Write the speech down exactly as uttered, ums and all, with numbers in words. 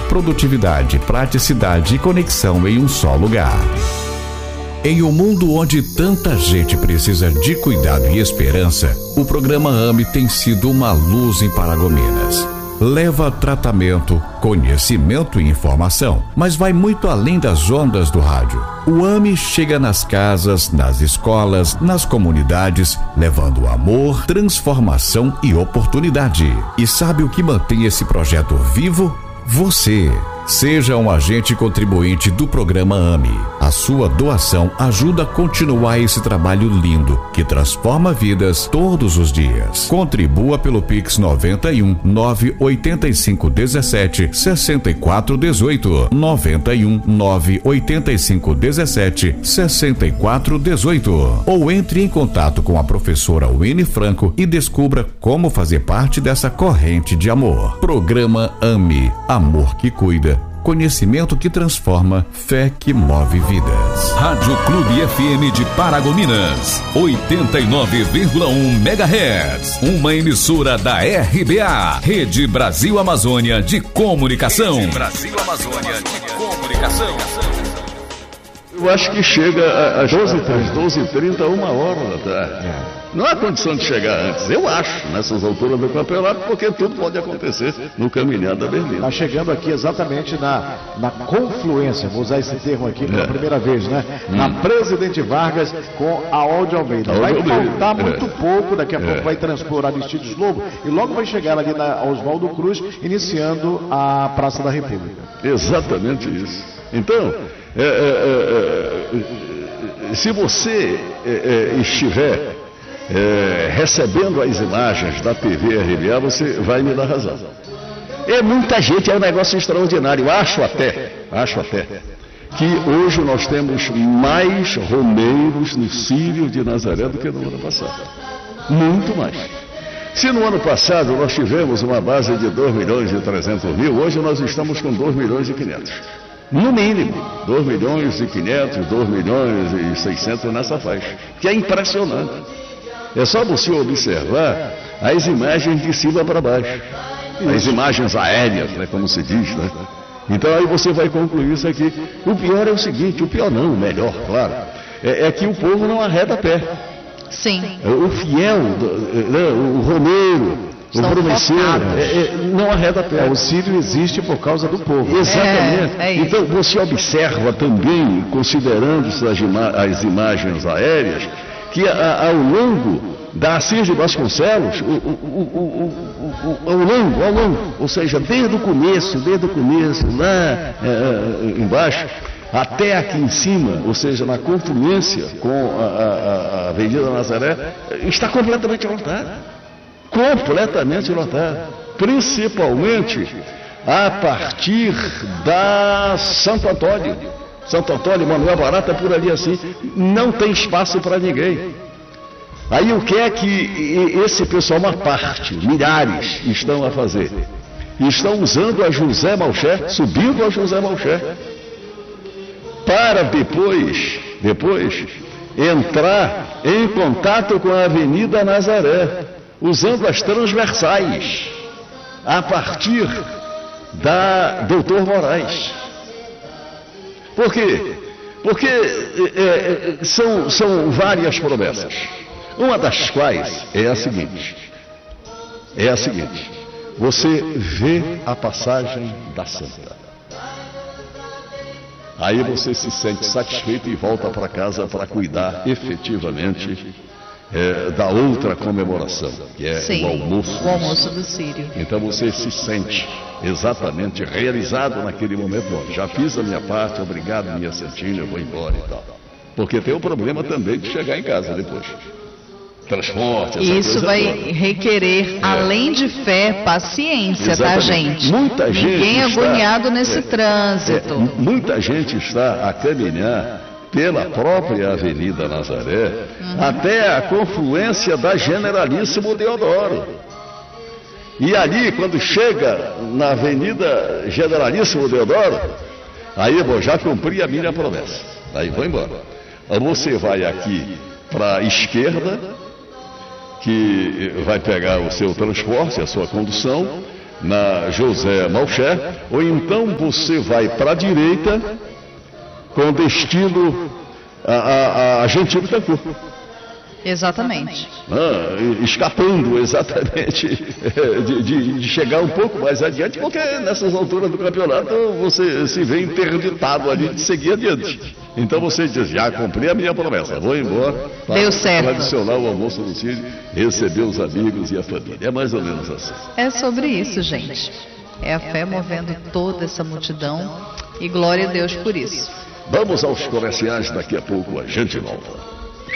produtividade, praticidade e conexão em um só lugar. Em um mundo onde tanta gente precisa de cuidado e esperança, o programa AME tem sido uma luz em Paragominas. Leva tratamento, conhecimento e informação, mas vai muito além das ondas do rádio. O AME chega nas casas, nas escolas, nas comunidades, levando amor, transformação e oportunidade. E sabe o que mantém esse projeto vivo? Você. Seja um agente contribuinte do programa AME. A sua doação ajuda a continuar esse trabalho lindo que transforma vidas todos os dias. Contribua pelo Pix noventa e um, nove oito cinco um sete, seis quatro um oito, noventa e um, nove oito cinco um sete, seis quatro um oito, ou entre em contato com a professora Winnie Franco e descubra como fazer parte dessa corrente de amor. Programa AME. Amor que cuida, conhecimento que transforma, fé que move vidas. Rádio Clube F M de Paragominas, oitenta e nove vírgula um megahertz. Uma emissora da R B A, Rede Brasil Amazônia de Comunicação. Rede Brasil Amazônia de Comunicação. Eu acho que chega às doze e trinta, uma hora da tarde. Não há condição de chegar antes, eu acho, nessas alturas do campeonato, porque tudo pode acontecer no caminhar da Berlim. Está chegando aqui exatamente na, na confluência, vou usar esse termo aqui pela é. primeira vez, né? Hum. Na Presidente Vargas com a Alde Almeida. Vai faltar muito é. pouco, daqui a é. pouco vai transpor Aristides Lobo e logo vai chegar ali na Oswaldo Cruz, iniciando a Praça da República. Exatamente isso. Então, é, é, é, se você é, é, estiver é, recebendo as imagens da T V R B A, você vai me dar razão. É muita gente, é um negócio extraordinário. Acho até, acho até, que hoje nós temos mais romeiros no Círio de Nazaré do que no ano passado. Muito mais. Se no ano passado nós tivemos uma base de dois milhões e trezentos mil, hoje nós estamos com dois milhões e quinhentos. No mínimo, dois milhões e quinhentos, dois milhões e seiscentos nessa faixa, que é impressionante. É só você observar as imagens de cima para baixo, as imagens aéreas, né, como se diz, né? Então aí você vai concluir isso aqui. O pior é o seguinte, o pior não, o melhor, claro, é, é que o povo não arreda pé. Sim. O fiel, né, o romeiro, o promesseiro, é, é, não arreda pé. O Círio existe por causa do povo. Exatamente. É, é então você observa também, considerando as, ima as imagens aéreas, que a, ao longo da Assis de Vasconcelos, o, o, o, o, o, ao longo, ao longo, ou seja, desde o começo, desde o começo, lá é, embaixo, até aqui em cima, ou seja, na confluência com a, a, a Avenida Nazaré, está completamente lotado. Completamente lotado. Principalmente a partir da Santo Antônio. Santo Antônio, Manuel Barata, por ali assim, não tem espaço para ninguém. Aí o que é que esse pessoal, uma parte, milhares, estão a fazer? Estão usando a José Malcher, subindo a José Malcher, para depois, depois, entrar em contato com a Avenida Nazaré, usando as transversais, a partir da Doutor Moraes. Por quê? Porque é, é, são, são várias promessas, uma das quais é a seguinte, é a seguinte, você vê a passagem da Santa, aí você se sente satisfeito e volta para casa para cuidar efetivamente É, da outra comemoração, que é Sim, o almoço, o almoço do Círio. Então você se sente exatamente realizado naquele momento. Bom, já fiz a minha parte, obrigado minha santinha, eu vou embora e tal. Porque tem o problema também de chegar em casa depois. Transporte, essa Isso coisa vai toda. requerer, é. além de fé, paciência, Exatamente. tá, gente? Muita Ninguém gente agoniado está, nesse é, trânsito. É, muita gente está a caminhar pela própria Avenida Nazaré, uhum. até a confluência da Generalíssimo Deodoro. E ali, quando chega na Avenida Generalíssimo Deodoro, aí bom, já cumpri a minha promessa, aí vou embora. Você vai aqui para a esquerda, que vai pegar o seu transporte, a sua condução, na José Malcher, ou então você vai para a direita com destino a, a, a Gentil Bittencourt. Exatamente. Ah, escapando exatamente de, de, de chegar um pouco mais adiante, porque nessas alturas do campeonato você se vê interditado ali de seguir adiante. Então você diz, já cumpri a minha promessa, vou embora para, Deu certo. para adicionar o almoço no Cine, receber os amigos e a família. É mais ou menos assim. É sobre isso, gente. É a fé movendo toda essa multidão e glória a Deus por isso. Vamos aos comerciais, daqui a pouco a gente volta.